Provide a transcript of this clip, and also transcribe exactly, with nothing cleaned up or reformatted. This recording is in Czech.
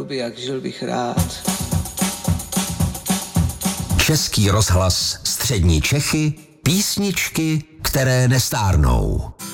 kluby, jak žil bych rád. Český rozhlas Střední Čechy, písničky, které nestárnou.